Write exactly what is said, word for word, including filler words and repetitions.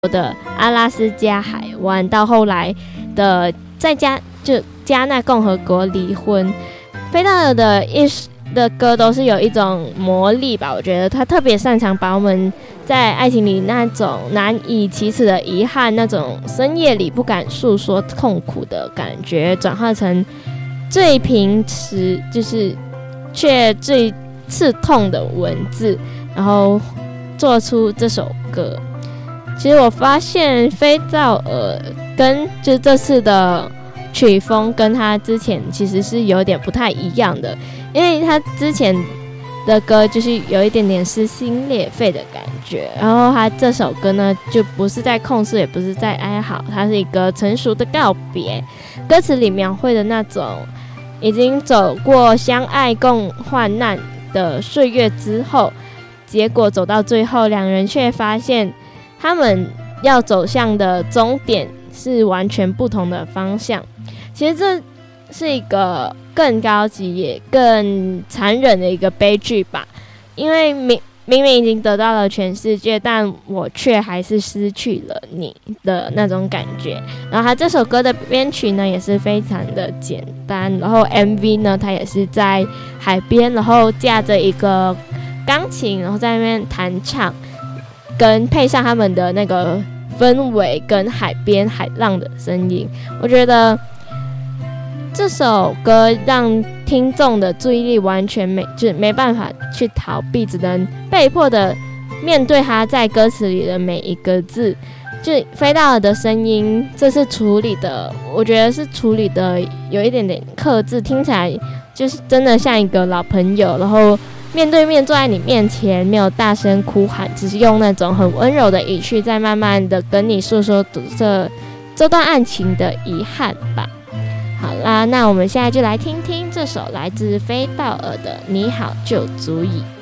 的阿拉斯加海湾，到后来的在加就加纳共和国离婚。菲道尔的一的歌都是有一种魔力吧，我觉得他特别擅长把我们在爱情里那种难以启齿的遗憾，那种深夜里不敢诉说痛苦的感觉，转化成最平时就是却最刺痛的文字，然后做出这首歌。其实我发现菲道尔跟就这次的曲风跟他之前其实是有点不太一样的，因为他之前的歌就是有一点点撕心裂肺的感觉，然后他这首歌呢就不是在控诉，也不是在哀嚎，它是一个成熟的告别。歌词里描绘的那种已经走过相爱共患难的岁月之后，结果走到最后，两人却发现他们要走向的终点是完全不同的方向。其实这是一个更高级也更残忍的一个悲剧吧，因为明明明已经得到了全世界，但我却还是失去了你的那种感觉。然后他这首歌的编曲呢也是非常的简单，然后 M V 呢他也是在海边，然后架着一个钢琴，然后在那边弹唱，跟配上他们的那个氛围跟海边海浪的声音，我觉得这首歌让听众的注意力完全没就没办法去逃避，只能被迫的面对他在歌词里的每一个字。就菲道尔的声音，这次处理的，我觉得是处理的有一点点克制，听起来就是真的像一个老朋友，然后面对面坐在你面前，没有大声哭喊，只是用那种很温柔的语气，在慢慢的跟你诉说这这段爱情的遗憾吧。好啦，那我们现在就来听听这首来自菲道尔的《你好就足矣》。